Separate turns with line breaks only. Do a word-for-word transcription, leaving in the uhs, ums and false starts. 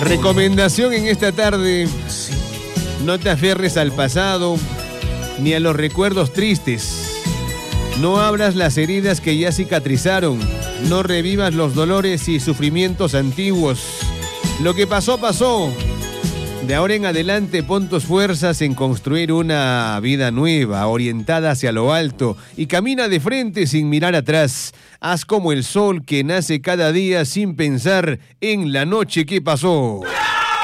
Recomendación en esta tarde: no te aferres al pasado ni a los recuerdos tristes. No abras las heridas que ya cicatrizaron. No revivas los dolores y sufrimientos antiguos. Lo que pasó, pasó. De ahora en adelante pon tus fuerzas en construir una vida nueva, orientada hacia lo alto, y camina de frente sin mirar atrás. Haz como el sol que nace cada día sin pensar en la noche que pasó.